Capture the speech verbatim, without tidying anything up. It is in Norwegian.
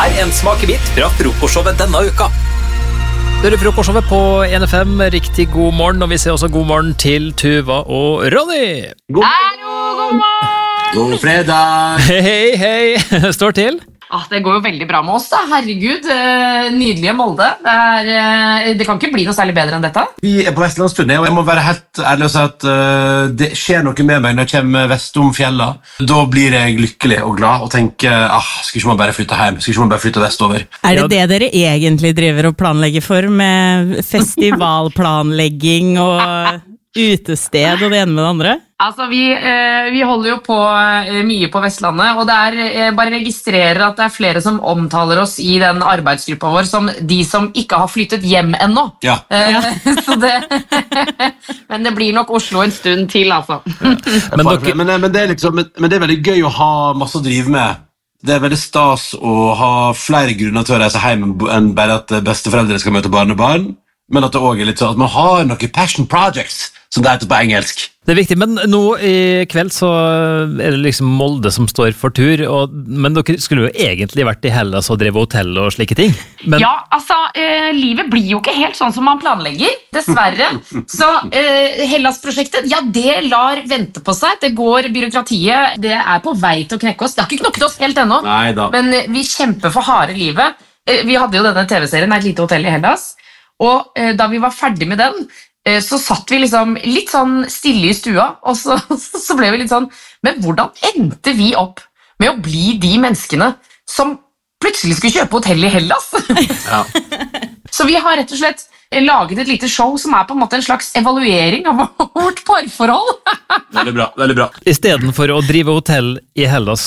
Her er en smakebit fra frokostshowet denne uka. Det er frokostshowet på N F M. Riktig god morgen, og vi ser også god morgen til Tuva og Ronny. God, Hallo, god morgen! god fredag! Hei, hei, står til. Ah, det går jo veldig bra med oss da, herregud, eh, nydelige Molde. Det, er, eh, det kan ikke bli noe særlig bedre enn dette. Vi er på Vestlandsturné, og jeg må være helt ærlig og si at uh, det skjer noe med meg når jeg kommer vest om fjella. Da blir jeg lykkelig og glad og tenker, ah, skal ikke man bare flytte hjem? Skal ikke man bare flytte vestover? Er det det dere egentlig driver og planlegger for, med festivalplanlegging og utested og det ene med det andre? Altså, vi, eh, vi holder jo på eh, mye på Vestlandet, og det er, jeg bare registrerer at det er flere som omtaler oss i den arbeidsgruppa vår som de som ikke har flyttet hjem ennå. Ja. Eh, så det, men det blir nok Oslo en stund til, altså. Ja. Men, dere... men, men, det er liksom, men, men det er veldig gøy å ha masse å drive med. Det er veldig stas å ha flere grunner til å reise hjem enn bare at besteforeldre skal møte barn og barn, men at det også er litt sånn at man har noen passion projects, som det heter på engelsk. Det er viktig, men nå i kveld så er det liksom Molde som står for tur, og, men dere skulle jo egentlig vært i Hellas og drevet hotell og slike ting. Men... Ja, altså, eh, livet blir jo ikke helt sånn som man planlegger, dessverre. Så eh, Hellas-prosjektet, ja, det lar vente på seg. Det går byråkratiet, det er på vei til å knekke oss. Det har ikke knokket oss helt ennå, Neida. men eh, vi kjemper for harde livet. Eh, vi hadde jo denne T V-serien, Et lite hotell i Hellas, og eh, da vi var ferdig med den, så satt vi liksom litt sånn stille i stua, og så, så ble vi litt sånn, men hvordan endte vi opp med å bli de menneskene som plutselig skulle kjøpe hotell i Hellas? Ja. Så vi har rett og slett laget et lite show som er på en måte en slags evaluering av vårt parforhold. Veldig bra, veldig bra. I stedet for å drive hotell i Hellas,